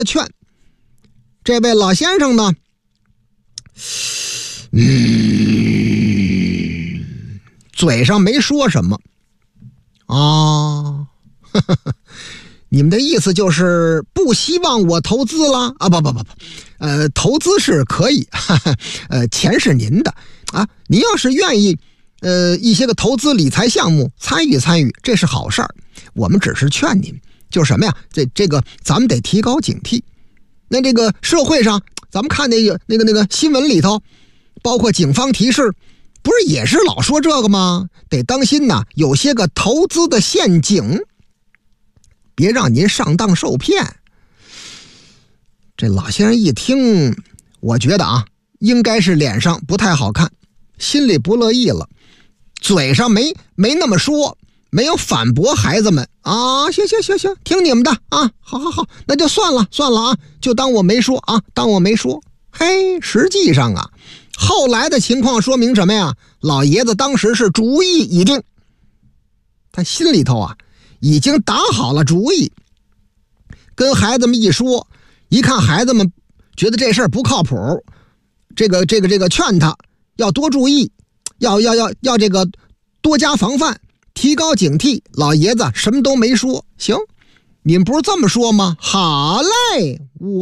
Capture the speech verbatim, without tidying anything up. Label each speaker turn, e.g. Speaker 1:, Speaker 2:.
Speaker 1: 劝。这位老先生呢，嗯，嘴上没说什么啊，呵呵呵，你们的意思就是不希望我投资了啊？不不不不，呃，投资是可以，哈哈，呃，钱是您的啊，您要是愿意，呃，一些个投资理财项目参与参与，这是好事儿。我们只是劝您，就是什么呀？这这个咱们得提高警惕。那这个社会上，咱们看那个那个那个新闻里头，包括警方提示，不是也是老说这个吗？得当心呐，有些个投资的陷阱，别让您上当受骗。这老先生一听，我觉得啊，应该是脸上不太好看，心里不乐意了，嘴上没没那么说，没有反驳孩子们啊，行行行行，听你们的啊，好好好，那就算了算了啊，就当我没说啊，当我没说。嘿，实际上啊，后来的情况说明什么呀？老爷子当时是主意已定，他心里头啊已经打好了主意，跟孩子们一说，一看孩子们觉得这事儿不靠谱，这个这个这个劝他要多注意，要要要要这个多加防范，提高警惕。老爷子什么都没说，行，你们不是这么说吗？好嘞，我